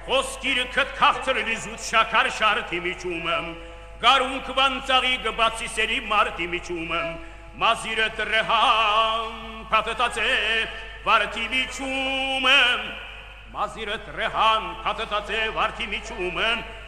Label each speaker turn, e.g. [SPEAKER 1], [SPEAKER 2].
[SPEAKER 1] Խոսքիրքդ քաղցրելի զուտ շաքար շարդի միջումըմ, Գարունք վանցաղի գբացի սերի մարդի միջումըմ, Մազիրը տրեհան պատտած է վարդի միջումըմ, Մազիրը տրեհան պատտած է վարդի միջումըմ,